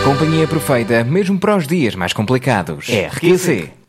companhia perfeita mesmo para os dias mais complicados. RQC.